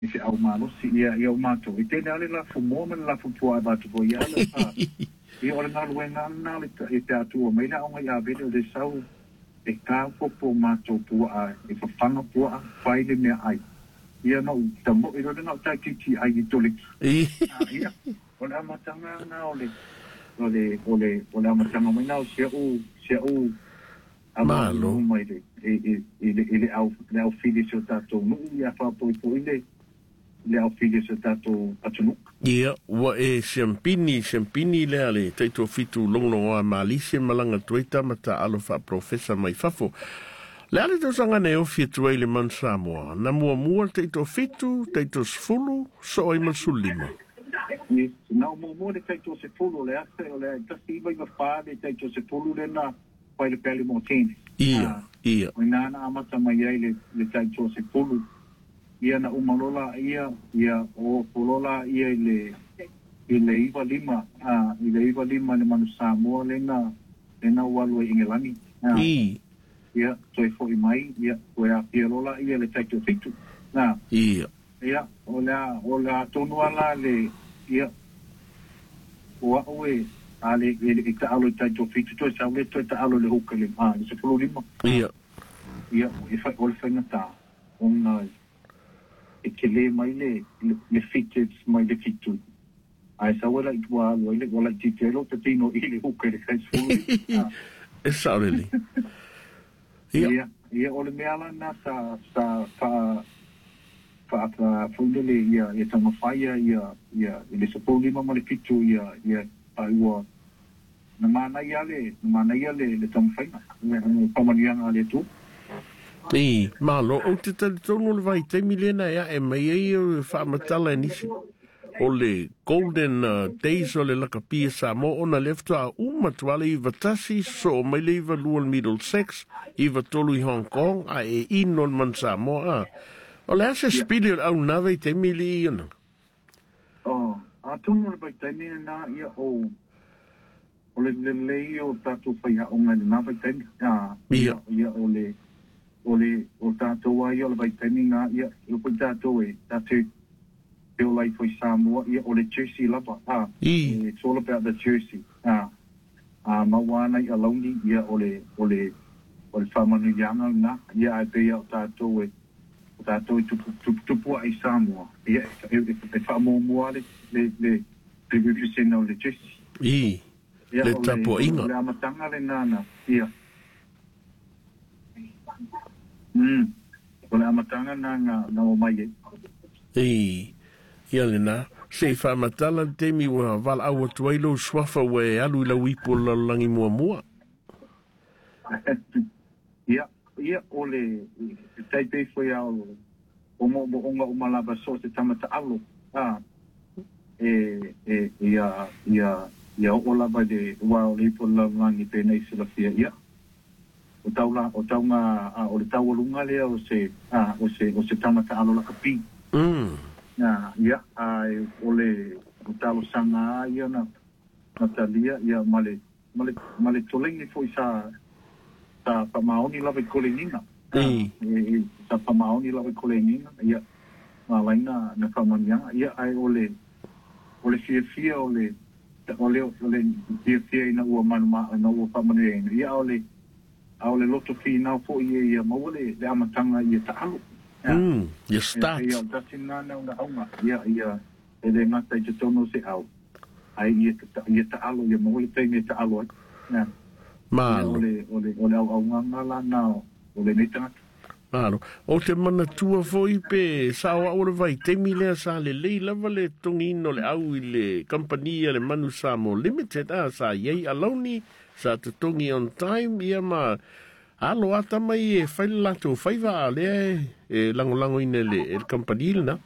se au malo si ia o mato e te nale la fu mo man la fu tua ba tu ia la ia o na luenga na le e te atu o mai na o ia be de sau e ka po mato pu a e fa fanga pu a fai le me ai ia no tambo e na ta ki ai to le ia o na matanga na o na matanga mai na se o malo mai ele au fili se tato no ia fa po ile le au fili se tato atunu ia wa e champini le ale taito fitu longo a malisi malanga tuita mata alo fa professor mai fafo le ale to sanga ne o fitu ile man Samoa na mua taito fitu taito sfulu so ai masulima ni na mo de taito se fulu le ase o le tasi vai va fa de taito se fulu le na pai le pele montene ia o nana amata mai ai le taito se fulu ia na umalola ia o polola ia ile iwa lima le manu Samoa lena walu e Ingelani ia toi foi mai ia toi a pierola ia le taito fitu na ia o la tonu ala le ia o oe ale e ta alo taito fitu toi sa le toi ta alo le hukale se polo lima ia e fa o le fengata ona e ke le mai le fitu mai le fitu ai sa wala i tua wala i titelo te tino i le huke le kai sfulu e saureli ia o le meala na sa fa fundele ia tama faia ia le sapolo lima ma le fitu ia aiua na mana ia le tama faina pamanianga le tu malo o te tonu le vai te milena ia e mai e whaamatala nisi o le golden days o le lakapia Samoa ona lefto a umatuale i vatasi so mai le iwa lua Middlesex i vatolu i Hong Kong a e inon man Samoa o le ase spili au nave te mili i ona a tonu le vai te milena ia o le lei o tatu whaiha o ngai nave te ia o tātou ai o le vaitani ngā ia o pui tātou e tātou e o lai foi Samoa ia o le jersey lava it's all about the jersey mawana i alauni ia o le whamanu yanga ngā ia ai pia o tātou e tupua i Samoa ia e whamomua le revolution o le jersey le tapo inga le amatanga le nana ia o le amatanga na o mai ia lena se whamatala te mi wa vala awa tuailo swafa we alu la wipo la langi mua ia o le taipei foi ao o mo onga o malaba so te tamata alo ia o lava de wa o lipo la langi pe nei sila fia ia o taunga o le taualunga lea o se tamata alo la kapi ia ai o le talo sanga ia na talia ia male tolengi foi sa pamaoni lava kolenina sa pamaoni lava kolenina ia malaina na famania ia ai o le fia o le fia ina ua manuma na ua famane ia o le loto fi na fo ia mawale le amatanga ia taalo you start ia tatina na una aunga ia ele mata i tono se au ai ia taalo ia mawale te taalo na ole au ngala na ole neta Claro. O te mana tua foi pe sawa o le vai te mile sa le lava le tongino le au i le compania le Manu Samoa Limited sa yei aloni sa te tongi on time ia ma alo ata mai e fai lato fai va le e lango ine le compania na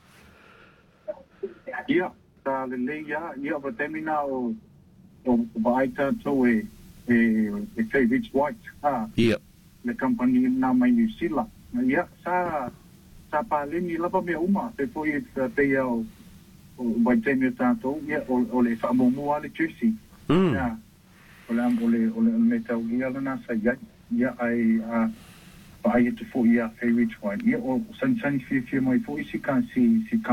ia sa le ia va termina o vai to e fai rich white ia le compania na mai New Zealand ia sa paleni lava me uma te foi pe o vai termina tanto ia o le famomo ale jersey ia ole metal ia na sa ia ai ai te foi ia fai rich white ia o san fi mai foi si